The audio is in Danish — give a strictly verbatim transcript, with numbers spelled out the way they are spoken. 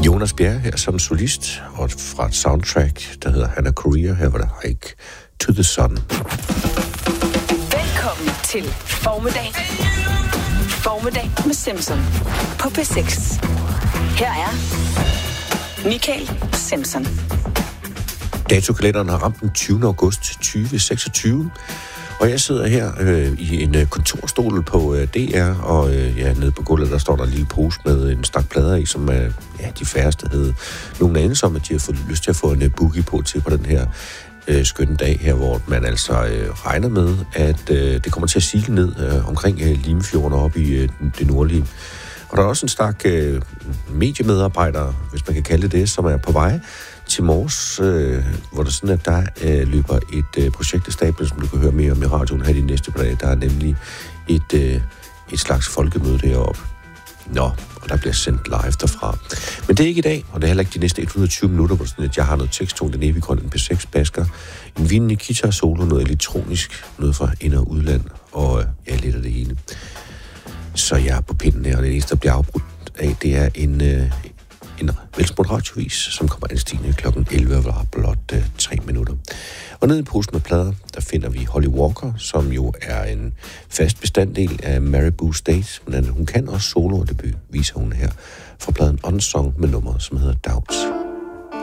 Jonas Bjerre her som solist, og fra et soundtrack, der hedder Hannah Korea. Her var det Hike to the Sun. Velkommen til Formiddag. Formiddag med Simpson på P seks. Her er Michael Simpson. Datokalenderen har ramt den tyvende august tyve seksogtyve, og jeg sidder her øh, i en øh, kontorstol på øh, D R, og øh, ja, nede på gulvet, der står der en lille pose med en stak plader i, som øh, ja, de færreste havde nogen anelse om, at de har fået lyst til at få en øh, boogie på til på den her øh, skønne dag her, hvor man altså øh, regner med, at øh, det kommer til at sile ned øh, omkring øh, Limfjorden oppe i øh, det nordlige. Og der er også en stak øh, mediemedarbejdere, hvis man kan kalde det det, som er på vej til Mors, øh, hvor der sådan, at der øh, løber et øh, projekt i stablen, som du kan høre mere om i radioen her de næste par dage. Der er nemlig et, øh, et slags folkemøde deroppe. Nå, og der bliver sendt live derfra. Men det er ikke i dag, og det er heller ikke de næste et hundrede og tyve minutter, hvor sådan, at jeg har noget teksttone, en evig grøn, en P seks basker, en vindende guitar solo, noget elektronisk, noget fra ind- og udland, og øh, ja, lidt af det hele. Så jeg er på pinden her, og det eneste, der bliver afbrudt af, det er en... Øh, en velsmurt radiovis, som kommer anstigende klokken elleve, og var blot uh, tre minutter. Og nede i posten med plader, der finder vi Holly Walker, som jo er en fast bestanddel af Maribou State, men hun kan også solo, og det viser hun her fra pladen Unsung med nummeret, som hedder Doubts.